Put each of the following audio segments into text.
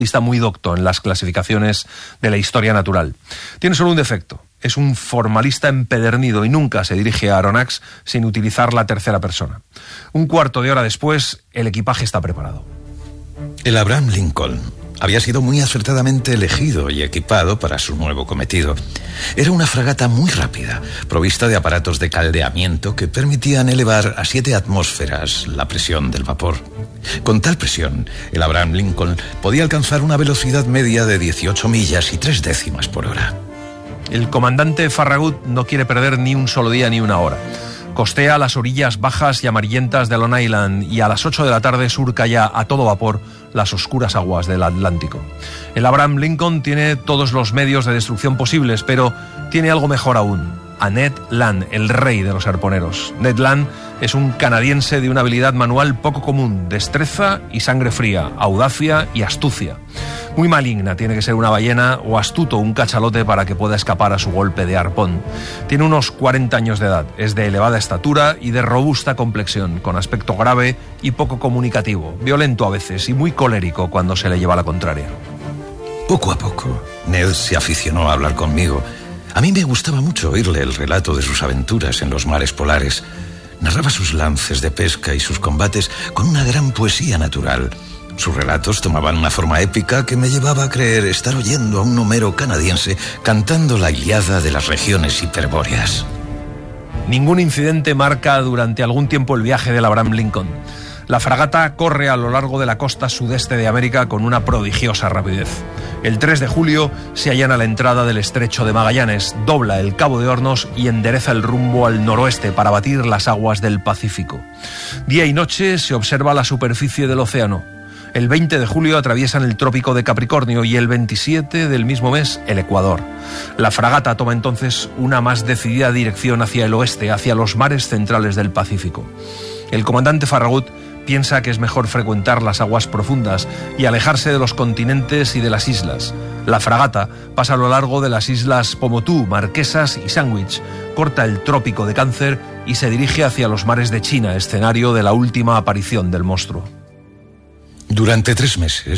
Está muy docto en las clasificaciones de la historia natural. Tiene solo un defecto: es un formalista empedernido y nunca se dirige a Aronnax sin utilizar la tercera persona. Un cuarto de hora después, el equipaje está preparado. El Abraham Lincoln había sido muy acertadamente elegido y equipado para su nuevo cometido. Era una fragata muy rápida, provista de aparatos de caldeamiento que permitían elevar a 7 atmósferas la presión del vapor. Con tal presión, el Abraham Lincoln podía alcanzar una velocidad media de 18 millas y 3 décimas por hora. El comandante Farragut no quiere perder ni un solo día ni una hora. Costea las orillas bajas y amarillentas de Long Island y a las 8 de la tarde surca ya a todo vapor las oscuras aguas del Atlántico. El Abraham Lincoln tiene todos los medios de destrucción posibles, pero tiene algo mejor aún: a Ned Land, el rey de los arponeros. Ned Land es un canadiense de una habilidad manual poco común: destreza y sangre fría, audacia y astucia. Muy maligna tiene que ser una ballena o astuto un cachalote para que pueda escapar a su golpe de arpón. Tiene unos 40 años de edad, es de elevada estatura y de robusta complexión, con aspecto grave y poco comunicativo, violento a veces y muy colérico cuando se le lleva la contraria. Poco a poco, Ned se aficionó a hablar conmigo. A mí me gustaba mucho oírle el relato de sus aventuras en los mares polares. Narraba sus lances de pesca y sus combates con una gran poesía natural. Sus relatos tomaban una forma épica que me llevaba a creer estar oyendo a un Homero canadiense cantando la Ilíada de las regiones hiperbóreas. Ningún incidente marca durante algún tiempo el viaje del Abraham Lincoln. La fragata corre a lo largo de la costa sudeste de América con una prodigiosa rapidez. El 3 de julio se allana la entrada del estrecho de Magallanes, dobla el Cabo de Hornos y endereza el rumbo al noroeste para batir las aguas del Pacífico. Día y noche se observa la superficie del océano. El 20 de julio atraviesan el trópico de Capricornio y el 27 del mismo mes el Ecuador. La fragata toma entonces una más decidida dirección hacia el oeste, hacia los mares centrales del Pacífico. El comandante Farragut piensa que es mejor frecuentar las aguas profundas y alejarse de los continentes y de las islas. La fragata pasa a lo largo de las islas Pomotú, Marquesas y Sandwich, corta el trópico de Cáncer y se dirige hacia los mares de China, escenario de la última aparición del monstruo. Durante 3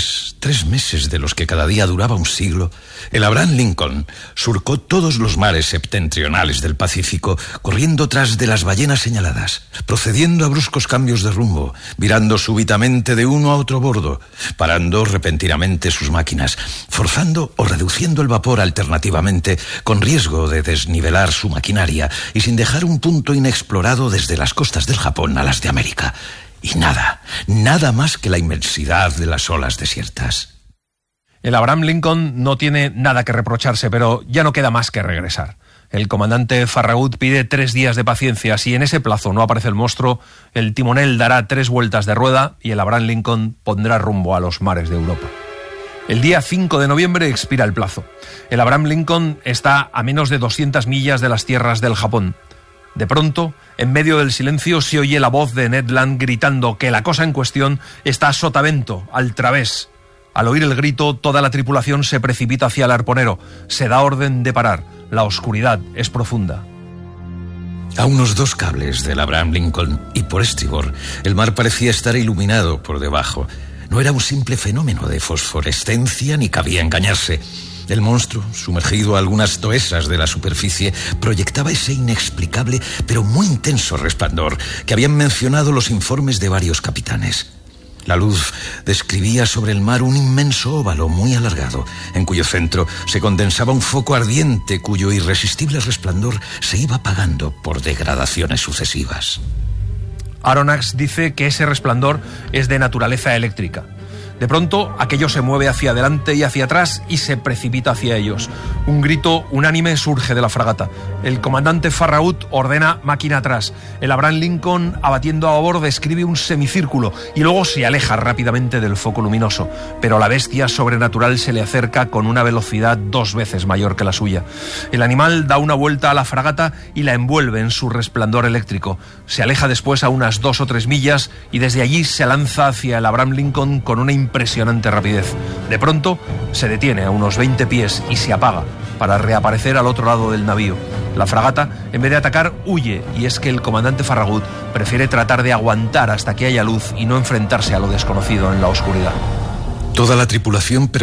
meses de los que cada día duraba un siglo, el Abraham Lincoln surcó todos los mares septentrionales del Pacífico, corriendo tras de las ballenas señaladas, procediendo a bruscos cambios de rumbo, virando súbitamente de uno a otro bordo, parando repentinamente sus máquinas, forzando o reduciendo el vapor alternativamente, con riesgo de desnivelar su maquinaria y sin dejar un punto inexplorado desde las costas del Japón a las de América. Y nada más que la inmensidad de las olas desiertas. El Abraham Lincoln no tiene nada que reprocharse, pero ya no queda más que regresar. El comandante Farragut pide 3 días de paciencia. Si en ese plazo no aparece el monstruo, el timonel dará 3 vueltas de rueda y el Abraham Lincoln pondrá rumbo a los mares de Europa. El día 5 de noviembre expira el plazo. El Abraham Lincoln está a menos de 200 millas de las tierras del Japón. De pronto, en medio del silencio, se oye la voz de Ned Land gritando que la cosa en cuestión está a sotavento, al través. Al oír el grito, toda la tripulación se precipita hacia el arponero. Se da orden de parar. La oscuridad es profunda. A unos 2 cables del Abraham Lincoln y por estribor, el mar parecía estar iluminado por debajo. No era un simple fenómeno de fosforescencia ni cabía engañarse. El monstruo, sumergido a algunas toesas de la superficie, proyectaba ese inexplicable pero muy intenso resplandor que habían mencionado los informes de varios capitanes. La luz describía sobre el mar un inmenso óvalo muy alargado, en cuyo centro se condensaba un foco ardiente cuyo irresistible resplandor se iba apagando por degradaciones sucesivas. Aronnax dice que ese resplandor es de naturaleza eléctrica. De pronto, aquello se mueve hacia adelante y hacia atrás y se precipita hacia ellos. Un grito unánime surge de la fragata. El comandante Farragut ordena máquina atrás. El Abraham Lincoln, abatiendo a babor, describe un semicírculo y luego se aleja rápidamente del foco luminoso. Pero la bestia sobrenatural se le acerca con una velocidad 2 veces mayor que la suya. El animal da una vuelta a la fragata y la envuelve en su resplandor eléctrico. Se aleja después a unas 2 o 3 millas y desde allí se lanza hacia el Abraham Lincoln con una impresionante rapidez. De pronto se detiene a unos 20 pies y se apaga para reaparecer al otro lado del navío. La fragata, en vez de atacar, huye, y es que el comandante Farragut prefiere tratar de aguantar hasta que haya luz y no enfrentarse a lo desconocido en la oscuridad. Toda la tripulación